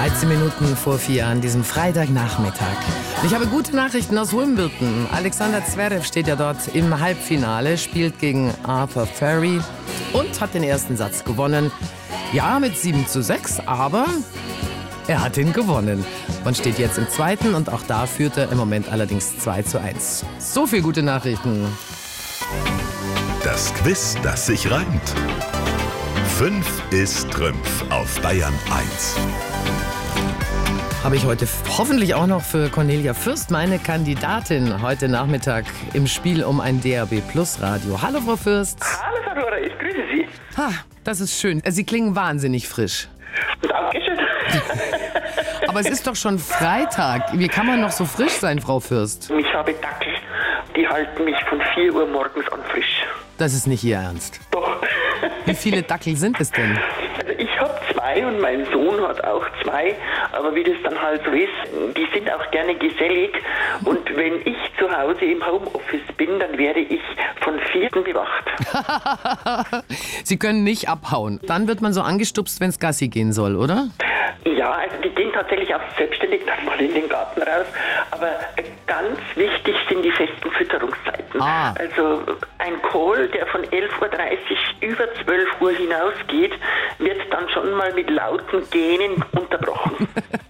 13 Minuten vor 4 an diesem Freitagnachmittag. Ich habe gute Nachrichten aus Wimbledon. Alexander Zverev steht ja dort im Halbfinale, spielt gegen Arthur Furry und hat den ersten Satz gewonnen. Ja, mit 7:6, aber er hat ihn gewonnen. Man steht jetzt im zweiten und auch da führt er im Moment allerdings 2:1. So viel gute Nachrichten. Das Quiz, das sich reimt. 5 ist Trümpf auf Bayern 1. Habe ich heute hoffentlich auch noch für Cornelia Fürst, meine Kandidatin, heute Nachmittag im Spiel um ein DAB Plus Radio. Hallo, Frau Fürst. Hallo, Frau Dora, ich grüße Sie. Ha, das ist schön. Sie klingen wahnsinnig frisch. Dankeschön. Aber es ist doch schon Freitag. Wie kann man noch so frisch sein, Frau Fürst? Ich habe Dackel, die halten mich von 4 Uhr morgens an frisch. Das ist nicht Ihr Ernst. Doch. Wie viele Dackel sind es denn? Also ich habe 2 und mein Sohn hat auch 2, aber wie das dann halt so ist, die sind auch gerne gesellig und wenn ich zu Hause im Homeoffice bin, dann werde ich von 4 bewacht. Sie können nicht abhauen. Dann wird man so angestupst, wenn es Gassi gehen soll, oder? Ja, also die gehen tatsächlich auch selbstständig dann mal in den Garten raus, aber ganz wichtig sind die festen Fütterungszeiten. Ah. Also ein Kohl, der von 11:30 Uhr über 12 Uhr hinausgeht, wird dann schon mal mit lauten Gähnen unterbrochen.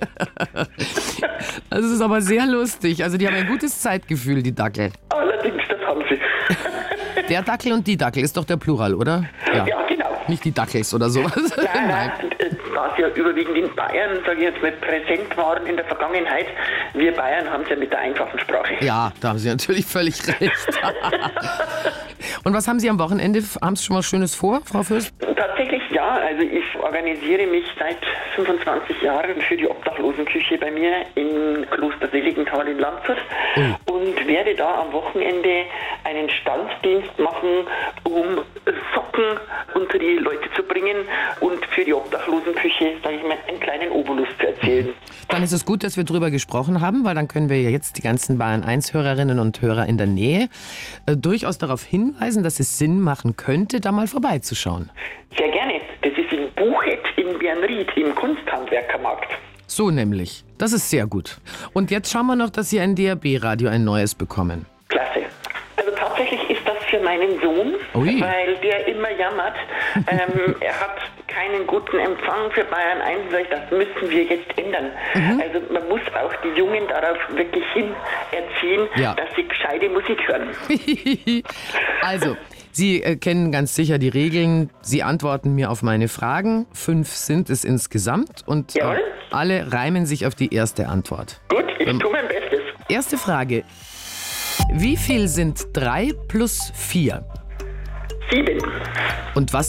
Das ist aber sehr lustig. Also die haben ein gutes Zeitgefühl, die Dackel. Allerdings, das haben sie. Der Dackel und die Dackel ist doch der Plural, oder? Ja, genau. Nicht die Dackels oder sowas. Nein. Da sie ja überwiegend in Bayern, sage ich jetzt mal, präsent waren in der Vergangenheit, wir Bayern haben es ja mit der einfachen Sprache. Ja, da haben Sie natürlich völlig recht. Und was haben Sie am Wochenende? Haben Sie schon mal Schönes vor, Frau Fürst? Tatsächlich ja, also ich organisiere mich seit 25 Jahren für die Obdachlosenküche bei mir in Kloster Seligenthal in Landshut und werde da am Wochenende einen Standdienst machen, um Socken unter die Leute zu bringen und für die Obdachlosenküche, sage ich mal, einen kleinen Obolus zu erzählen. Dann ist es gut, dass wir drüber gesprochen haben, weil dann können wir ja jetzt die ganzen Bayern 1 Hörerinnen und Hörer in der Nähe durchaus darauf hinweisen, dass es Sinn machen könnte, da mal vorbeizuschauen. Sehr gerne. Das ist in Buchet in Bernried im Kunsthandwerkermarkt. So nämlich. Das ist sehr gut. Und jetzt schauen wir noch, dass Sie ein DAB-Radio, ein neues bekommen. Klasse. Also tatsächlich ist das für meinen Sohn, weil der immer jammert. Er hat keinen guten Empfang für Bayern 1. Das müssen wir jetzt ändern. Also man muss auch die Jungen darauf wirklich hin erziehen, dass sie gescheite Musik hören. Also, Sie kennen ganz sicher die Regeln. Sie antworten mir auf meine Fragen. 5 sind es insgesamt und alle reimen sich auf die erste Antwort. Gut, ich tue mein Bestes. Erste Frage. Wie viel sind 3 plus 4? 7. Und was